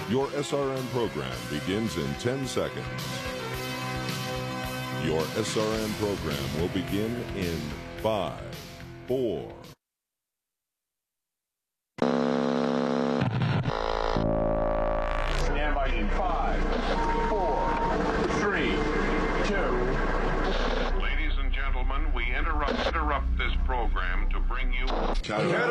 Your SRN program begins in 10 seconds. Your SRN program will begin in 5, 4. Stand by in 5, 4, 3, 2. Ladies and gentlemen, we interrupt this program to bring you...